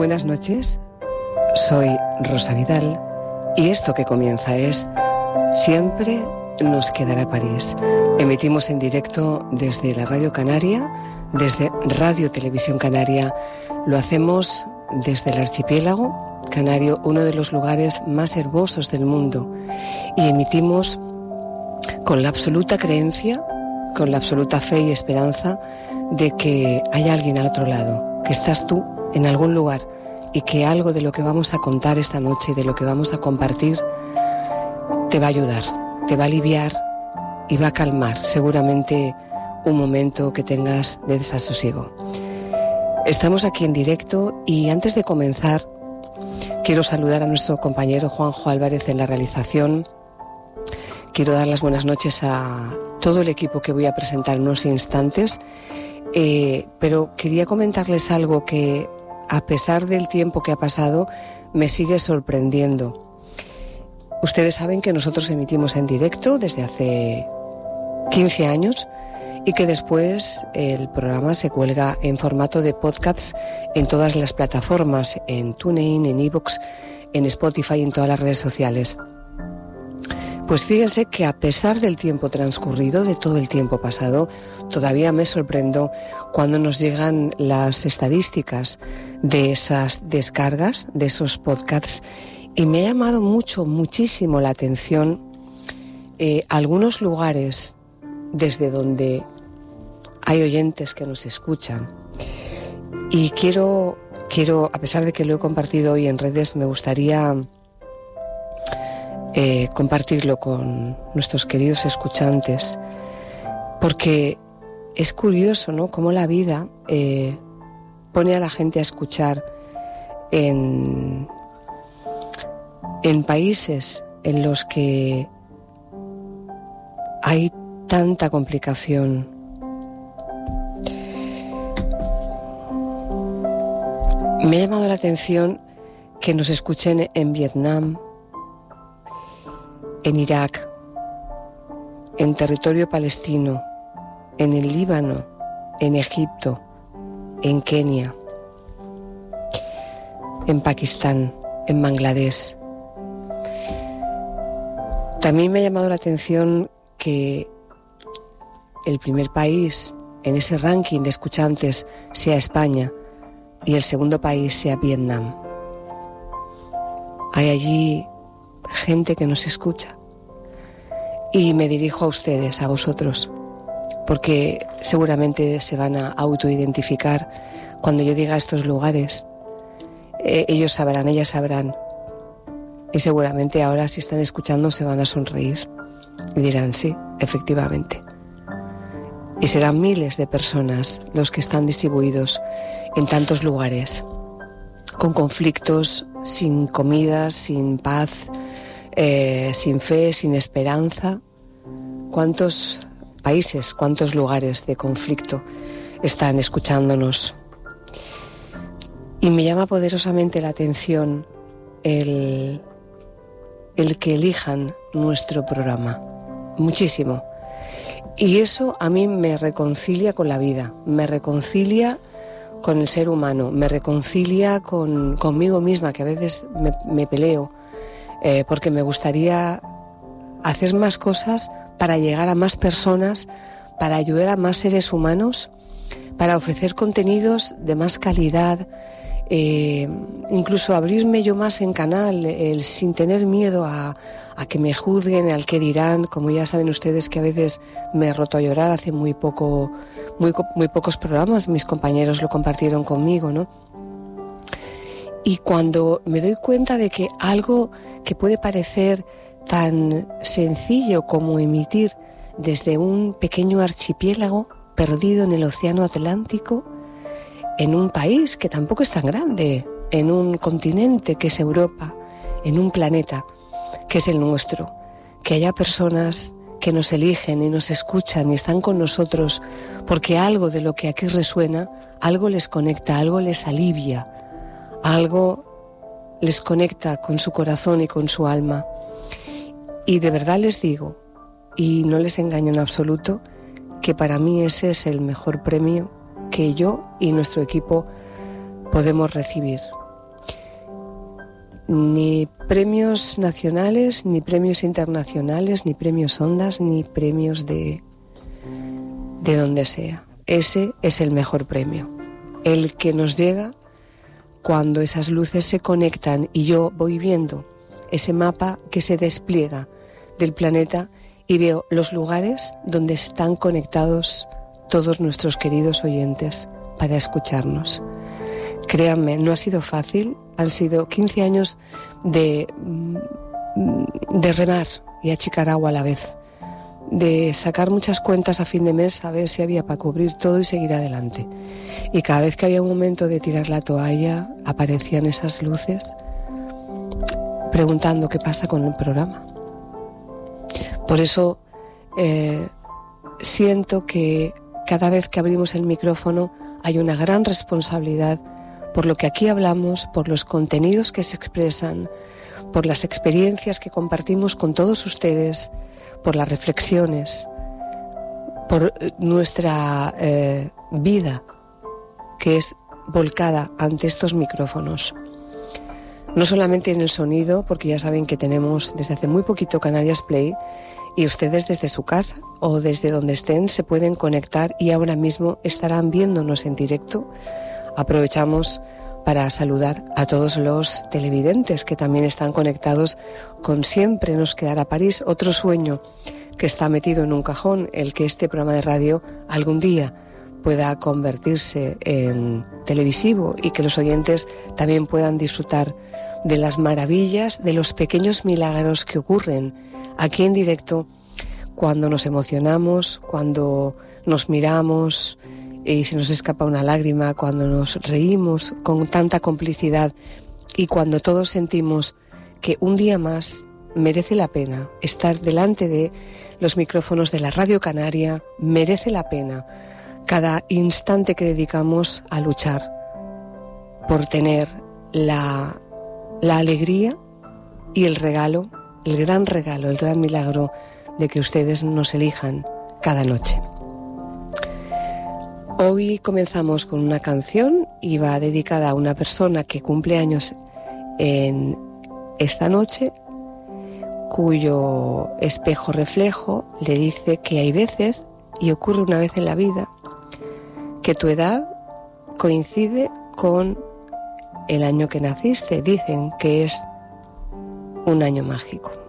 Buenas noches, soy Rosa Vidal y esto que comienza es Siempre nos quedará París. Emitimos en directo desde la Radio Canaria, desde Radio Televisión Canaria. Lo hacemos desde el archipiélago canario, uno de los lugares más hermosos del mundo, y emitimos con la absoluta creencia, con la absoluta fe y esperanza de que hay alguien al otro lado, que estás tú en algún lugar y que algo de lo que vamos a contar esta noche y de lo que vamos a compartir te va a ayudar, te va a aliviar y va a calmar seguramente un momento que tengas de desasosiego. Estamos aquí en directo y antes de comenzar quiero saludar a nuestro compañero Juanjo Álvarez en la realización. Quiero dar las buenas noches a todo el equipo que voy a presentar en unos instantes, pero quería comentarles algo que, a pesar del tiempo que ha pasado, me sigue sorprendiendo. Ustedes saben que nosotros emitimos en directo desde hace 15 años y que después el programa se cuelga en formato de podcasts en todas las plataformas, en TuneIn, en iVoox, en Spotify y en todas las redes sociales. Pues fíjense que a pesar del tiempo transcurrido, de todo el tiempo pasado, todavía me sorprendo cuando nos llegan las estadísticas de esas descargas, de esos podcasts, y me ha llamado muchísimo la atención algunos lugares desde donde hay oyentes que nos escuchan. Y quiero, a pesar de que lo he compartido hoy en redes, me gustaría compartirlo con nuestros queridos escuchantes, porque es curioso, ¿no?, cómo la vida pone a la gente a escuchar en países en los que hay tanta complicación. Me ha llamado la atención que nos escuchen en Vietnam, en Irak, en territorio palestino, en el Líbano, en Egipto, en Kenia, en Pakistán, en Bangladesh. También me ha llamado la atención que el primer país en ese ranking de escuchantes sea España y el segundo país sea Vietnam. Hay allí gente que nos escucha. Y me dirijo a ustedes, a vosotros, porque seguramente se van a autoidentificar cuando yo diga estos lugares. Ellos sabrán, ellas sabrán. Y seguramente ahora, si están escuchando, se van a sonreír y dirán sí, efectivamente. Y serán miles de personas los que están distribuidos en tantos lugares, con conflictos, sin comida, sin paz, sin fe, sin esperanza. ¿Cuántos países, cuántos lugares de conflicto están escuchándonos? Y me llama poderosamente la atención el que elijan nuestro programa, muchísimo. Y eso a mí me reconcilia con la vida, me reconcilia con el ser humano, me reconcilia conmigo misma, que a veces me peleo, porque me gustaría hacer más cosas para llegar a más personas, para ayudar a más seres humanos, para ofrecer contenidos de más calidad, incluso abrirme yo más en canal, sin tener miedo a que me juzguen, al que dirán. Como ya saben ustedes que a veces me he roto a llorar hace muy pocos programas, mis compañeros lo compartieron conmigo, ¿no? Y cuando me doy cuenta de que algo que puede parecer tan sencillo como emitir desde un pequeño archipiélago perdido en el océano Atlántico, en un país que tampoco es tan grande, en un continente que es Europa, en un planeta que es el nuestro, que haya personas que nos eligen y nos escuchan y están con nosotros porque algo de lo que aquí resuena, algo les conecta, algo les alivia, algo les conecta con su corazón y con su alma. Y de verdad les digo, y no les engaño en absoluto, que para mí ese es el mejor premio que yo y nuestro equipo podemos recibir. Ni premios nacionales, ni premios internacionales, ni premios Ondas, ni premios de donde sea. Ese es el mejor premio, el que nos llega cuando esas luces se conectan y yo voy viendo ese mapa que se despliega del planeta y veo los lugares donde están conectados todos nuestros queridos oyentes para escucharnos. Créanme, no ha sido fácil, han sido 15 años de remar y achicar agua a la vez, de sacar muchas cuentas a fin de mes a ver si había para cubrir todo y seguir adelante. Y cada vez que había un momento de tirar la toalla, aparecían esas luces preguntando qué pasa con el programa. Por eso siento que cada vez que abrimos el micrófono hay una gran responsabilidad por lo que aquí hablamos, por los contenidos que se expresan, por las experiencias que compartimos con todos ustedes, por las reflexiones, por nuestra vida que es volcada ante estos micrófonos. No solamente en el sonido, porque ya saben que tenemos desde hace muy poquito Canarias Play, y ustedes desde su casa o desde donde estén se pueden conectar y ahora mismo estarán viéndonos en directo. Aprovechamos para saludar a todos los televidentes que también están conectados con Siempre nos quedará París, otro sueño que está metido en un cajón, el que este programa de radio algún día pueda convertirse en televisivo y que los oyentes también puedan disfrutar de las maravillas, de los pequeños milagros que ocurren aquí en directo cuando nos emocionamos, cuando nos miramos y se nos escapa una lágrima, cuando nos reímos con tanta complicidad y cuando todos sentimos que un día más merece la pena estar delante de los micrófonos de la Radio Canaria, merece la pena cada instante que dedicamos a luchar por tener la alegría y el regalo, el gran milagro de que ustedes nos elijan cada noche. Hoy comenzamos con una canción y va dedicada a una persona que cumple años en esta noche, cuyo espejo reflejo le dice que hay veces, y ocurre una vez en la vida, que tu edad coincide con el año que naciste. Dicen que es un año mágico.